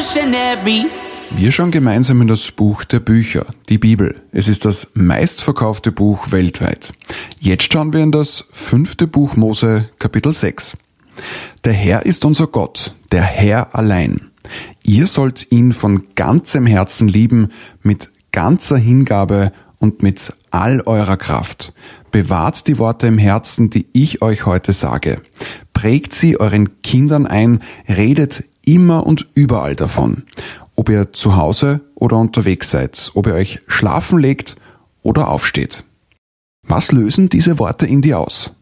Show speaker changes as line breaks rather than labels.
revolutionary.
Wir schauen gemeinsam in das Buch der Bücher, die Bibel. Es ist das meistverkaufte Buch weltweit. Jetzt schauen wir in das 5. Buch Mose, Kapitel 6. Der Herr ist unser Gott, der Herr allein. Ihr sollt ihn von ganzem Herzen lieben, mit ganzer Hingabe und mit all eurer Kraft. Bewahrt die Worte im Herzen, die ich euch heute sage. Prägt sie euren Kindern ein, redet immer und überall davon. Ob ihr zu Hause oder unterwegs seid, ob ihr euch schlafen legt oder aufsteht. Was lösen diese Worte in dir aus?